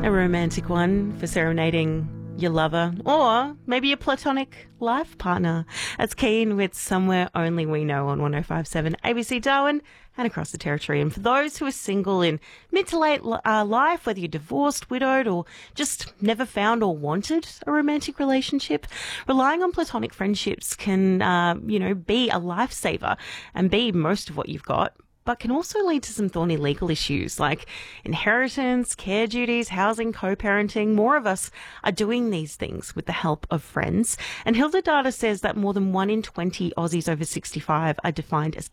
A romantic one for serenading your lover or maybe your platonic life partner. That's Keen with Somewhere Only We Know on 105.7 ABC Darwin and across the territory. And for those who are single in mid to late life, whether you're divorced, widowed, or just never found or wanted a romantic relationship, relying on platonic friendships can, be a lifesaver and be most of what you've got, but can also lead to some thorny legal issues like inheritance, care duties, housing, co-parenting. More of us are doing these things with the help of friends. And Hilda Data says that more than 1 in 20 Aussies over 65 are defined as